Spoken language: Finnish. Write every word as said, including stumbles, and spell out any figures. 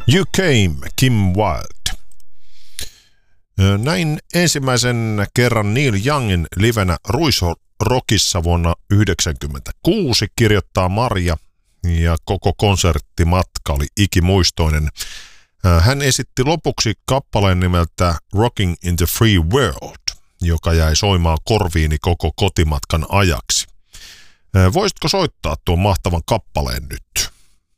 You Came, Kim Wilde. Näin ensimmäisen kerran Neil Youngin livenä Ruisrockissa vuonna yhdeksänkymmentäkuusi, kirjoittaa Marja, ja koko konserttimatka oli ikimuistoinen. Hän esitti lopuksi kappaleen nimeltä Rocking in the Free World, joka jäi soimaan korviini koko kotimatkan ajaksi. Voisitko soittaa tuon mahtavan kappaleen nyt?